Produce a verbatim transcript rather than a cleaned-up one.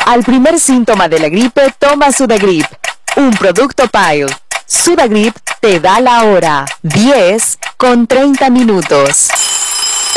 Al primer síntoma de la gripe, toma Sudagrip, un producto Pile. Sudagrip te da la hora, diez con treinta minutos.